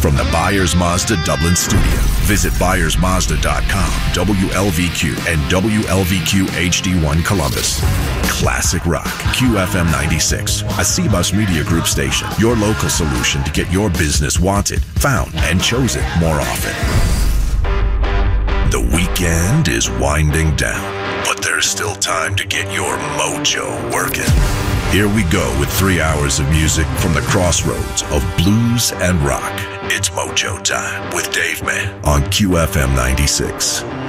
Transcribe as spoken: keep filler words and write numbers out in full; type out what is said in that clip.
from the Byers Mazda Dublin studio. Visit Byers Mazda dot com, W L V Q, and W L V Q H D one Columbus. Classic Rock, Q F M ninety-six, a C-Bus Media Group station. Your local solution to get your business wanted, found, and chosen more often. The weekend is winding down, but there's still time to get your mojo working. Here we go with three hours of music from the crossroads of blues and rock. It's Mojo Time with Dave Mann on Q F M ninety-six.